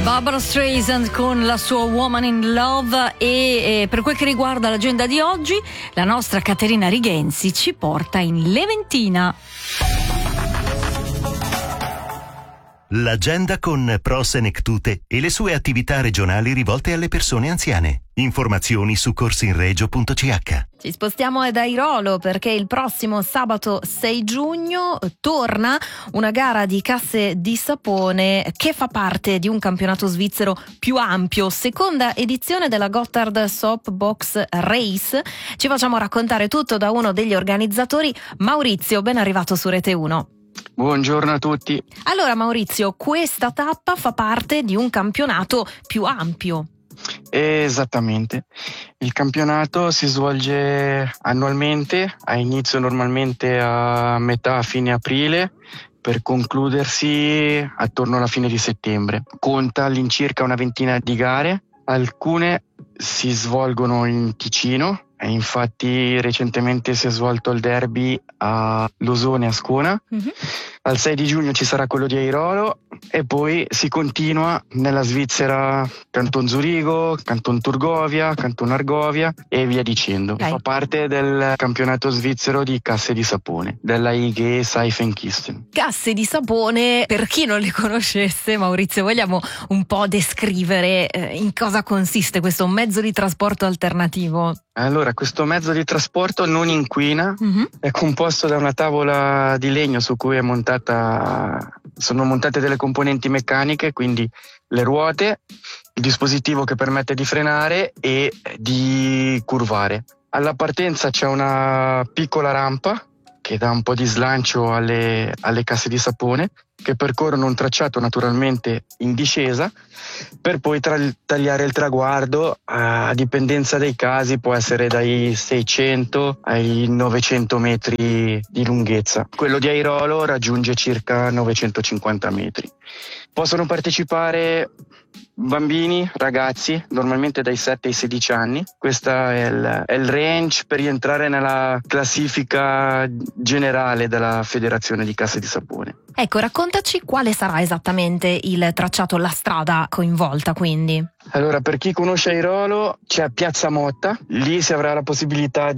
Barbra Streisand con la sua Woman in Love e per quel che riguarda l'agenda di oggi, la nostra Caterina Righenzi ci porta in Leventina. L'agenda con Pro Senectute e le sue attività regionali rivolte alle persone anziane. Informazioni su corsinregio.ch. Ci spostiamo ad Airolo perché il prossimo sabato 6 giugno torna una gara di casse di sapone che fa parte di un campionato svizzero più ampio, seconda edizione della Gotthard Soap Box Race. Ci facciamo raccontare tutto da uno degli organizzatori, Maurizio, ben arrivato su Rete 1. Buongiorno a tutti. Allora Maurizio, questa tappa fa parte di un campionato più ampio. Esattamente. Il campionato si svolge annualmente, ha inizio normalmente a fine aprile, per concludersi attorno alla fine di settembre. Conta all'incirca una ventina di gare, alcune si svolgono in Ticino. E infatti recentemente si è svolto il derby a Losone, Ascona. Al 6 di giugno ci sarà quello di Airolo e poi si continua nella Svizzera, Canton Zurigo, Canton Turgovia, Canton Argovia e via dicendo. Fa parte del campionato svizzero di casse di sapone, della IG Seifenkisten. Casse di sapone, per chi non le conoscesse, Maurizio, vogliamo un po' descrivere in cosa consiste questo mezzo di trasporto alternativo? Allora, questo mezzo di trasporto non inquina, è composto da una tavola di legno su cui sono montate delle componenti meccaniche, quindi le ruote, il dispositivo che permette di frenare e di curvare. Alla partenza c'è una piccola rampa che dà un po' di slancio alle casse di sapone, che percorrono un tracciato naturalmente in discesa per poi tagliare il traguardo. A dipendenza dei casi può essere dai 600 ai 900 metri di lunghezza. Quello di Airolo raggiunge circa 950 metri. Possono partecipare bambini, ragazzi, normalmente dai 7 ai 16 anni. Questo è il range per rientrare nella classifica generale della Federazione di Casse di Sapone. Ecco, raccontaci quale sarà esattamente il tracciato, la strada coinvolta quindi. Allora, per chi conosce Airolo c'è Piazza Motta, lì si avrà la possibilità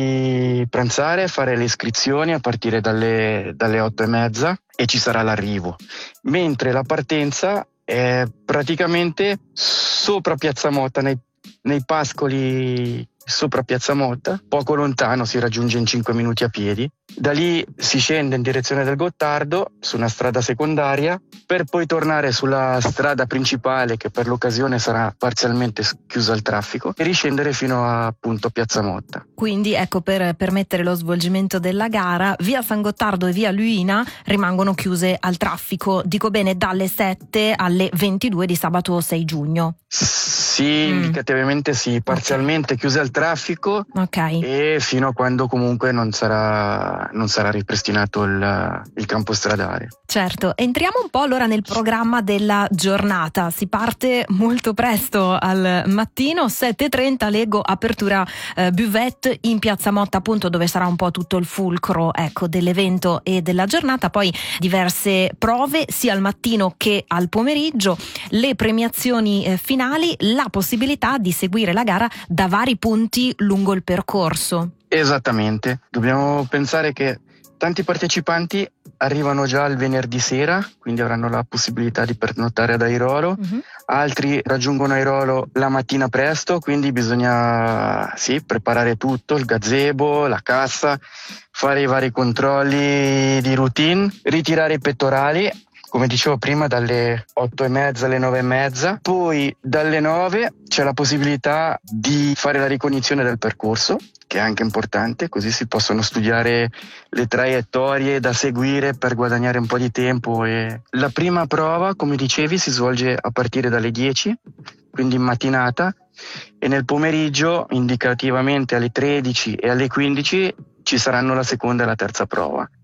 di pranzare, fare le iscrizioni a partire dalle 8:30 e ci sarà l'arrivo. Mentre la partenza è praticamente sopra Piazza Motta, nei pascoli sopra Piazza Motta, poco lontano, si raggiunge in 5 minuti a piedi. Da lì si scende in direzione del Gottardo su una strada secondaria per poi tornare sulla strada principale, che per l'occasione sarà parzialmente chiusa al traffico, e riscendere fino a appunto Piazza Motta. Quindi ecco, per permettere lo svolgimento della gara, via San Gottardo e via Luina rimangono chiuse al traffico, dico bene, dalle 7 alle 22 di sabato 6 giugno. Sì, indicativamente sì, parzialmente chiuse al traffico, e fino a quando comunque non sarà ripristinato il campo stradale. Certo, entriamo un po' allora nel programma della giornata. Si parte molto presto al mattino, 7:30 leggo apertura buvette in Piazza Motta, appunto, dove sarà un po' tutto il fulcro, ecco, dell'evento e della giornata. Poi diverse prove sia al mattino che al pomeriggio, le premiazioni finali, la possibilità di seguire la gara da vari punti lungo il percorso. Esattamente, dobbiamo pensare che tanti partecipanti arrivano già il venerdì sera, quindi avranno la possibilità di pernottare ad Airolo. Altri raggiungono Airolo la mattina presto, quindi bisogna preparare tutto, il gazebo, la cassa, fare i vari controlli di routine, ritirare i pettorali, come dicevo prima, dalle 8:30 alle 9:30. Poi dalle 9 c'è la possibilità di fare la ricognizione del percorso, che è anche importante, così si possono studiare le traiettorie da seguire per guadagnare un po' di tempo. E la prima prova, come dicevi, si svolge a partire dalle 10, quindi in mattinata, e nel pomeriggio, indicativamente alle 13 e alle 15, ci saranno la seconda e la terza prova.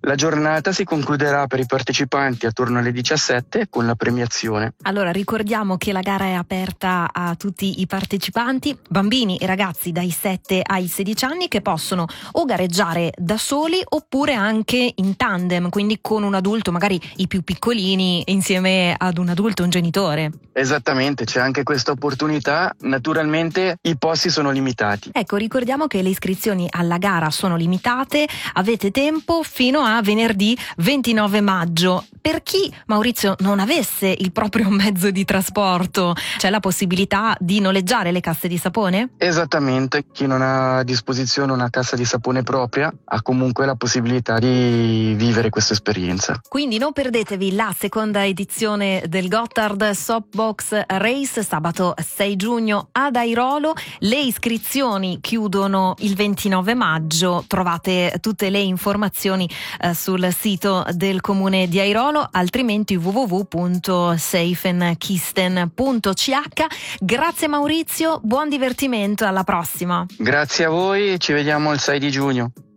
La giornata si concluderà per i partecipanti attorno alle 17 con la premiazione. Allora ricordiamo che la gara è aperta a tutti i partecipanti, bambini e ragazzi dai 7 ai 16 anni, che possono o gareggiare da soli oppure anche in tandem, quindi con un adulto, magari i più piccolini insieme ad un adulto, un genitore. Esattamente, c'è anche questa opportunità. Naturalmente i posti sono limitati. Ecco, ricordiamo che le iscrizioni alla gara sono limitate, avete tempo fino a venerdì 29 maggio. Per chi, Maurizio, non avesse il proprio mezzo di trasporto, c'è la possibilità di noleggiare le casse di sapone? Esattamente, chi non ha a disposizione una cassa di sapone propria ha comunque la possibilità di vivere questa esperienza. Quindi non perdetevi la seconda edizione del Gotthard Soapbox Race, sabato 6 giugno ad Airolo. Le iscrizioni chiudono il 29 maggio, trovate tutte le informazioni sul sito del comune di Airolo, altrimenti www.safenkisten.ch. Grazie Maurizio, buon divertimento, alla prossima. Grazie a voi, ci vediamo il 6 di giugno.